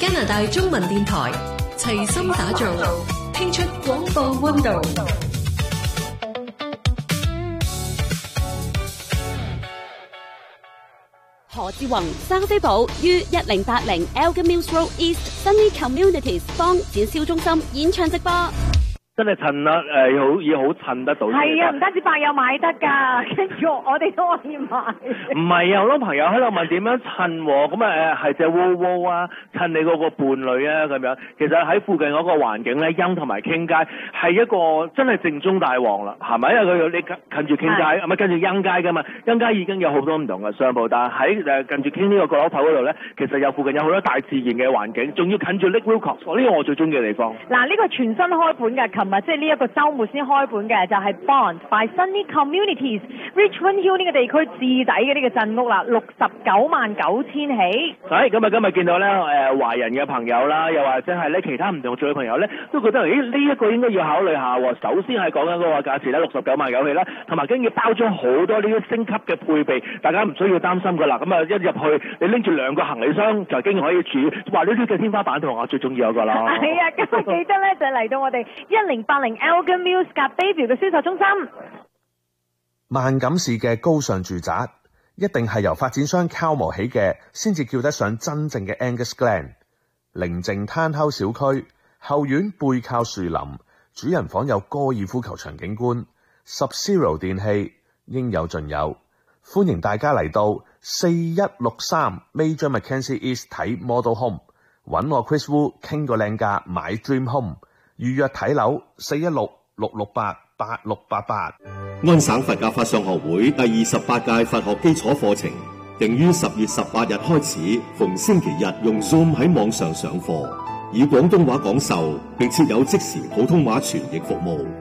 加拿大中文電台齊心打造，拼出廣播溫度。 何志宏、生飛寶於1080 Elgin Mills Road East Sunny Communities 坊展銷中心演唱直播。 真係襯啦，要好襯得到。 係啊，唔單止白友買得㗎，跟住我哋都可以買。 唔係啊，好多朋友喺度問點樣襯喎，咁係隻窩窩啊，襯你嗰個伴侶啊咁樣。其實喺附近嗰個環境咧，音同埋傾街係一個真係正宗大旺啦，係咪？因為你近住傾街，咪近住音街㗎嘛，音街已經有好多唔同嘅商鋪，但係喺近住傾呢個角落頭嗰度咧，其實有附近有好多大自然嘅環境，仲要近住 Lake Wilcox，呢個我最中意嘅地方。 嗱，呢個全新開盤嘅，即係呢一個週末先開盤嘅，就係 Bond by Sunny Communities Richmond Hill 呢個地區置底嘅呢個鎮屋啦，699000起。 係今日見到咧華人嘅朋友啦，又或者係咧其他唔同族嘅朋友咧，都覺得呢一個應該要考慮下喎。首先係講緊嗰個價錢咧，699000起啦，同埋跟住包裝好多呢啲升級嘅配備，大家唔需要擔心噶啦。咁啊一入去你拎住2個行李箱就經可以住，哇！呢啲嘅天花板同我最中意嗰個啦。 係啊，咁啊記得咧就嚟到我哋1080 Elgin Mills 夾 Bayview 嘅銷售中心。 萬錦市嘅高尚住宅一定係由發展商敲磨起嘅，先至叫得上真正嘅 Angus Glen。寧靜攤口小區，後院背靠樹林，主人房有高爾夫球場景觀，Sub-Zero 電器應有盡有。歡迎大家嚟到4163 Major Mackenzie East 睇 Model Home， 搵我 Chris Wu 傾個靚價買 Dream Home， 預約睇樓416-668-8688。 安省佛教法相學會第28屆佛學基礎課程定於10月18日開始，逢星期日用 Zoom 喺網上上課，以廣東話講授，並設有即時普通話傳譯服務。